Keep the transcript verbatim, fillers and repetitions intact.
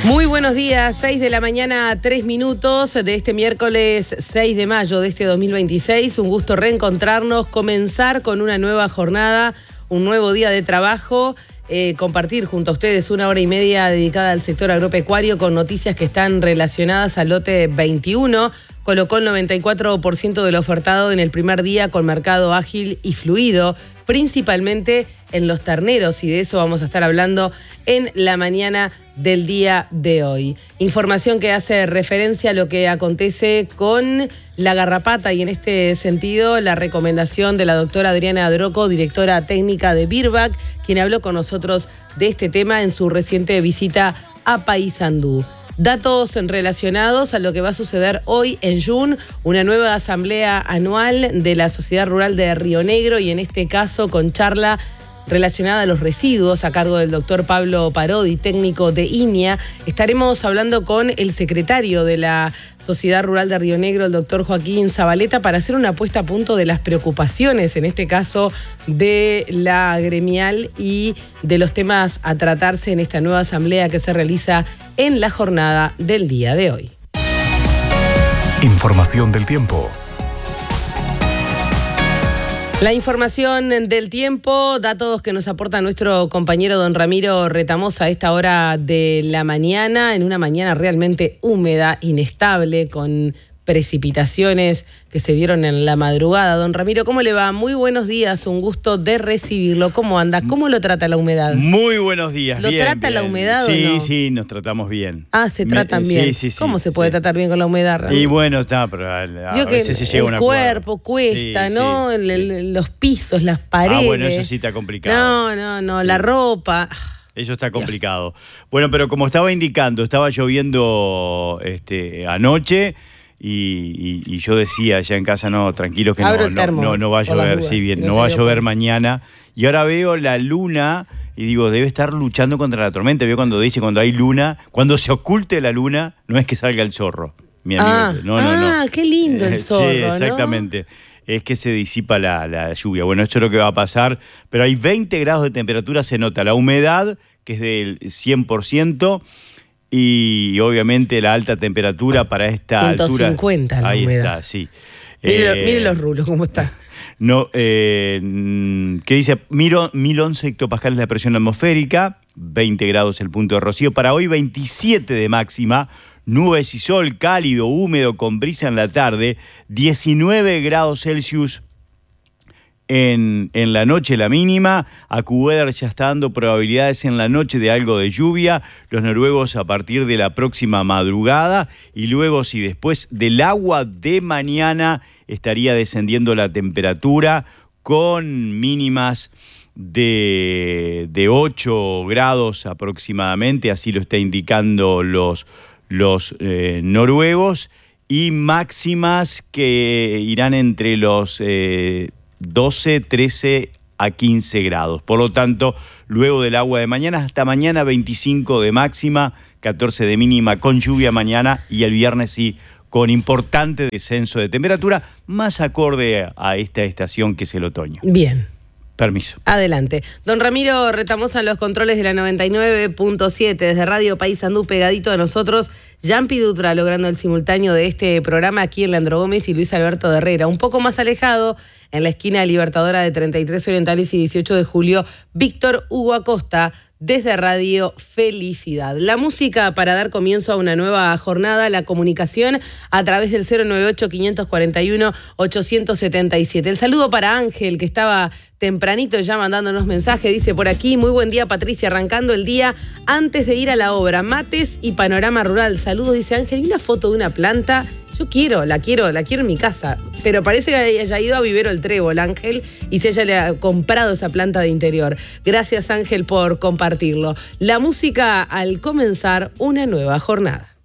Muy buenos días, seis de la mañana, tres minutos de este miércoles seis de mayo de este dos mil veintiséis. Un gusto reencontrarnos, comenzar con una nueva jornada, un nuevo día de trabajo, eh, compartir junto a ustedes una hora y media dedicada al sector agropecuario con noticias que están relacionadas al lote veintiuno. Colocó el noventa y cuatro por ciento del ofertado en el primer día con mercado ágil y fluido, principalmente en los terneros, y de eso vamos a estar hablando en la mañana del día de hoy. Información que hace referencia a lo que acontece con la garrapata, y en este sentido la recomendación de la doctora Adriana Adroco, directora técnica de Virbac, quien habló con nosotros de este tema en su reciente visita a Paysandú. Datos relacionados a lo que va a suceder hoy en Jun, una nueva asamblea anual de la Sociedad Rural de Río Negro, y en este caso con charla relacionada a los residuos a cargo del doctor Pablo Parodi, técnico de I N E A. Estaremos hablando con el secretario de la Sociedad Rural de Río Negro, el doctor Joaquín Zabaleta, para hacer una puesta a punto de las preocupaciones, en este caso de la gremial, y de los temas a tratarse en esta nueva asamblea que se realiza en la jornada del día de hoy. Información del tiempo. La información del tiempo, datos que nos aporta nuestro compañero don Ramiro Retamosa a esta hora de la mañana, en una mañana realmente húmeda, inestable, con precipitaciones que se dieron en la madrugada. Don Ramiro, ¿cómo le va? Muy buenos días, un gusto de recibirlo. ¿Cómo anda? ¿Cómo lo trata la humedad? Muy buenos días. ¿Lo bien, trata bien. la humedad sí, o no? Sí, sí, nos tratamos bien. Ah, se Me, tratan bien. Sí, sí, sí. ¿Cómo se puede sí. tratar bien con la humedad, Ramiro? Y bueno, está, pero a, a Vio que veces se llega a el una cuerpo cuesta, sí, ¿no? sí, el, el, sí. Los pisos, las paredes. Ah, bueno, eso sí está complicado. No, no, no, sí. La ropa. Eso está complicado. Dios. Bueno, pero como estaba indicando, estaba lloviendo este, anoche. Y, y, y yo decía allá en casa, no, tranquilos que no, no, no, no va a llover, sí, bien, no, no va a llover por... mañana. Y ahora veo la luna y digo, debe estar luchando contra la tormenta. Veo cuando dice, cuando hay luna, cuando se oculte la luna, no es que salga el zorro, mi amigo. Ah, no, no, no. Ah, qué lindo el zorro, sí, exactamente. ¿No? Es que se disipa la, la lluvia. Bueno, esto es lo que va a pasar, pero hay veinte grados de temperatura, se nota la humedad, que es del cien por ciento, y obviamente la alta temperatura para esta ciento cincuenta altura. La ahí humedad. está, sí. Mire, eh, mire los rulos, ¿cómo está? No, eh, ¿qué dice? mil once hectopascales la presión atmosférica, veinte grados el punto de rocío. Para hoy veintisiete de máxima, nubes y sol, cálido, húmedo, con brisa en la tarde, diecinueve grados Celsius. En, en la noche la mínima. AccuWeather ya está dando probabilidades en la noche de algo de lluvia. Los noruegos a partir de la próxima madrugada, y luego si después del agua de mañana estaría descendiendo la temperatura con mínimas de, de ocho grados aproximadamente, así lo está indicando los, los eh, noruegos, y máximas que irán entre los Eh, doce, trece a quince grados. Por lo tanto, luego del agua de mañana, hasta mañana veinticinco de máxima, catorce de mínima, con lluvia mañana, y el viernes sí, con importante descenso de temperatura, más acorde a esta estación que es el otoño. Bien. Permiso. Adelante. Don Ramiro Retamosa en los controles de la noventa y nueve punto siete, desde Radio Paysandú, pegadito a nosotros, Yampi Dutra logrando el simultáneo de este programa, aquí en Leandro Gómez y Luis Alberto de Herrera. Un poco más alejado, en la esquina Libertadora de treinta y tres Orientales y dieciocho de julio, Víctor Hugo Acosta, desde Radio Felicidad. La música para dar comienzo a una nueva jornada, la comunicación a través del cero nueve ocho, quinientos cuarenta y uno, ochocientos setenta y siete. El saludo para Ángel, que estaba tempranito ya mandándonos mensaje, dice por aquí, muy buen día Patricia, arrancando el día antes de ir a la obra, mates y panorama rural. Saludos, dice Ángel, y una foto de una planta. Yo quiero, la quiero, la quiero en mi casa, pero parece que haya ido a Vivero el Trébol, Ángel, y se haya comprado esa planta de interior. Gracias, Ángel, por compartirlo. La música al comenzar una nueva jornada.